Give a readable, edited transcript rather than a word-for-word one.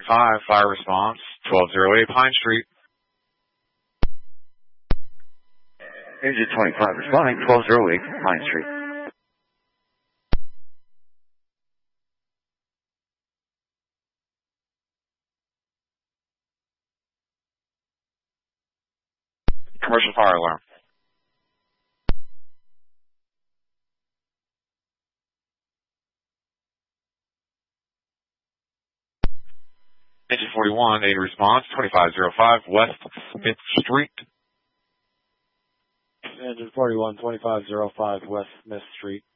5, fire response, 1208 Pine Street. Engine 25 responding, 1208 Pine Street. Commercial fire alarm. Engine 41, 80 response, 2505 West Smith Street. Engine 41, 2505 West Smith Street.